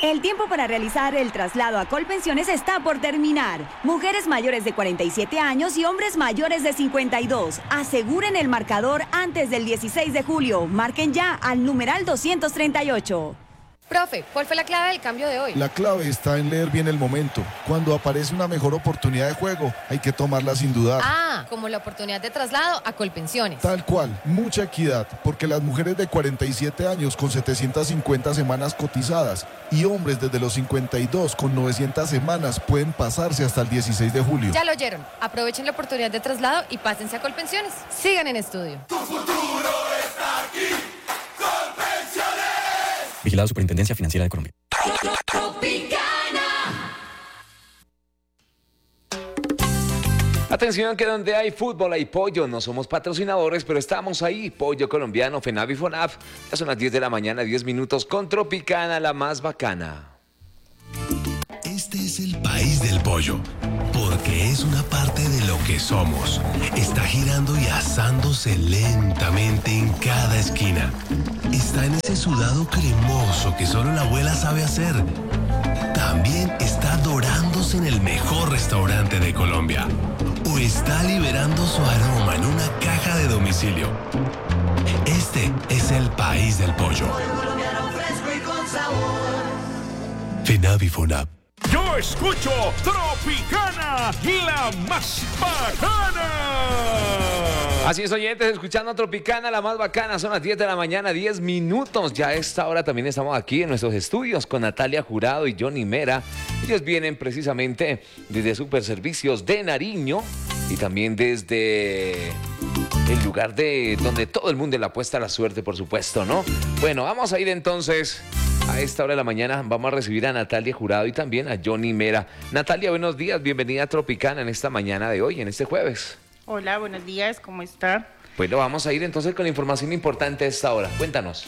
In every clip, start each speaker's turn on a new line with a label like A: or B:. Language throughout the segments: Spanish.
A: El tiempo para realizar el traslado a Colpensiones está por terminar. Mujeres mayores de 47 años y hombres mayores de 52. Aseguren el marcador antes del 16 de julio. Marquen ya al numeral 238.
B: Profe, ¿cuál fue la clave del cambio de hoy?
C: La clave está en leer bien el momento. Cuando aparece una mejor oportunidad de juego, hay que tomarla sin dudar.
B: Ah, como la oportunidad de traslado a Colpensiones.
C: Tal cual, mucha equidad, porque las mujeres de 47 años con 750 semanas cotizadas y hombres desde los 52 con 900 semanas pueden pasarse hasta el 16 de julio.
B: Ya lo oyeron. Aprovechen la oportunidad de traslado y pásense a Colpensiones. Sigan en estudio.
D: Tu futuro está aquí.
E: Vigilado Superintendencia Financiera de Colombia.
F: Atención que donde hay fútbol hay pollo, no somos patrocinadores, pero estamos ahí, Pollo Colombiano, FENAV y FONAF. Ya son las 10 de la mañana, 10 minutos, con Tropicana, la más bacana.
G: Este es el país del pollo, porque es una parte de lo que somos. Está girando y asándose lentamente en cada esquina. Está en ese sudado cremoso que solo la abuela sabe hacer. También está dorándose en el mejor restaurante de Colombia. O está liberando su aroma en una caja de domicilio. Este es el país del pollo. FENAV y FONAP.
H: Yo escucho Tropicana, la más bacana.
F: Así es, oyentes, escuchando Tropicana, la más bacana. Son las 10 de la mañana, 10 minutos. Ya a esta hora también estamos aquí en nuestros estudios con Natalia Jurado y Johnny Mera. Ellos vienen precisamente desde Superservicios de Nariño y también desde el lugar de donde todo el mundo le apuesta a la suerte, por supuesto, ¿no? Bueno, vamos a ir entonces a esta hora de la mañana. Vamos a recibir a Natalia Jurado y también a Johnny Mera. Natalia, buenos días, bienvenida a Tropicana en esta mañana de hoy, en este jueves.
I: Hola, buenos días, ¿cómo está?
F: Bueno, vamos a ir entonces con la información importante a esta hora. Cuéntanos.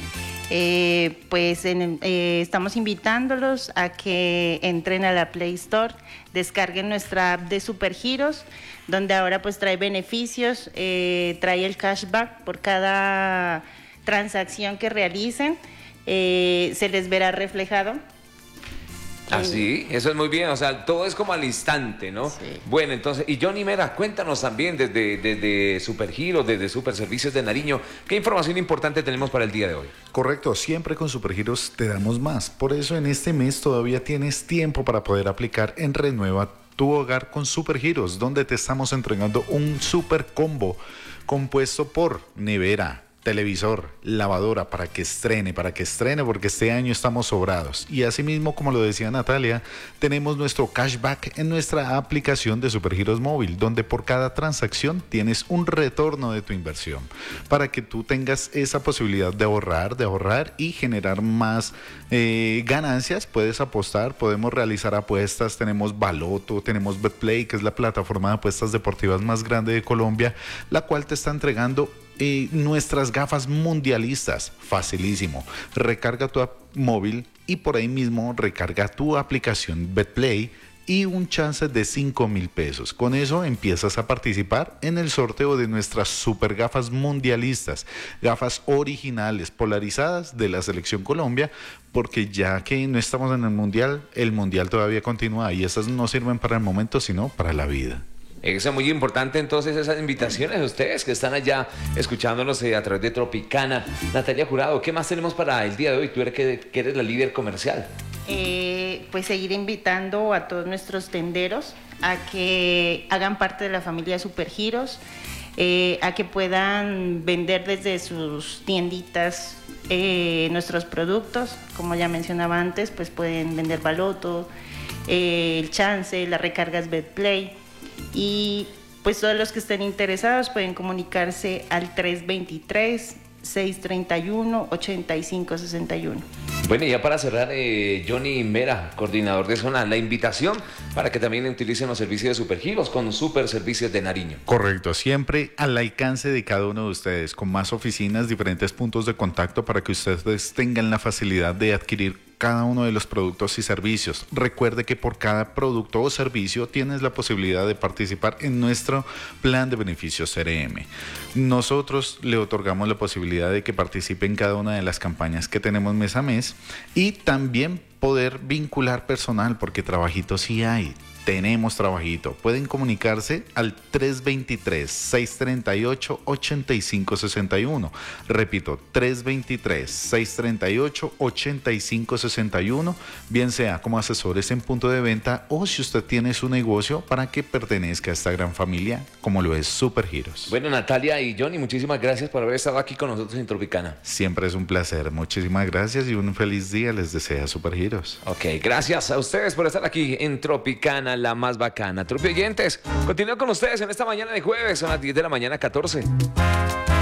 I: Estamos invitándolos a que entren a la Play Store, descarguen nuestra app de Supergiros, donde ahora pues trae beneficios, trae el cashback por cada transacción que realicen, se les verá reflejado.
F: Así, eso es muy bien, o sea, todo es como al instante, ¿no? Sí. Bueno, entonces, y Johnny Mera, cuéntanos también desde Supergiros, desde Superservicios de Nariño, ¿qué información importante tenemos para el día de hoy?
J: Correcto, siempre con Supergiros te damos más, por eso en este mes todavía tienes tiempo para poder aplicar en Renueva tu hogar con Supergiros, donde te estamos entregando un super combo compuesto por nevera, televisor, lavadora, para que estrene, porque este año estamos sobrados. Y asimismo, como lo decía Natalia, tenemos nuestro cashback en nuestra aplicación de Supergiros Móvil, donde por cada transacción tienes un retorno de tu inversión, para que tú tengas esa posibilidad de ahorrar y generar más ganancias. Puedes apostar, podemos realizar apuestas, tenemos Baloto, tenemos Betplay, que es la plataforma de apuestas deportivas más grande de Colombia, la cual te está entregando nuestras gafas mundialistas. Facilísimo, recarga tu app móvil y por ahí mismo recarga tu aplicación Betplay y un chance de 5,000 pesos. Con eso empiezas a participar en el sorteo de nuestras super gafas mundialistas, gafas originales, polarizadas de la Selección Colombia, porque ya que no estamos en el mundial todavía continúa y esas no sirven para el momento, sino para la vida.
F: Eso es muy importante, entonces, esas invitaciones a ustedes que están allá escuchándonos a través de Tropicana. Natalia Jurado, ¿qué más tenemos para el día de hoy? Tú que eres la líder comercial.
I: Pues seguir invitando a todos nuestros tenderos a que hagan parte de la familia Supergiros, a que puedan vender desde sus tienditas nuestros productos. Como ya mencionaba antes, pues pueden vender Baloto, el chance, las recargas Betplay. Y pues todos los que estén interesados pueden comunicarse al 323-631-8561.
F: Bueno, y ya para cerrar, Johnny Mera, coordinador de zona, la invitación para que también utilicen los servicios de Supergiros con Superservicios de Nariño.
J: Correcto, siempre al alcance de cada uno de ustedes, con más oficinas, diferentes puntos de contacto para que ustedes tengan la facilidad de adquirir cada uno de los productos y servicios. Recuerde que por cada producto o servicio tienes la posibilidad de participar en nuestro plan de beneficios CRM. Nosotros le otorgamos la posibilidad de que participe en cada una de las campañas que tenemos mes a mes y también poder vincular personal, porque trabajito sí hay. Tenemos trabajito. Pueden comunicarse al 323-638-8561. Repito, 323-638-8561. Bien sea como asesores en punto de venta o si usted tiene su negocio para que pertenezca a esta gran familia como lo es Supergiros.
F: Bueno, Natalia y Johnny, muchísimas gracias por haber estado aquí con nosotros en Tropicana.
J: Siempre es un placer. Muchísimas gracias y un feliz día les desea Supergiros.
F: Ok, gracias a ustedes por estar aquí en Tropicana, la más bacana. Tropi oyentes, continúo con ustedes en esta mañana de jueves, son las 10 de la mañana, 14.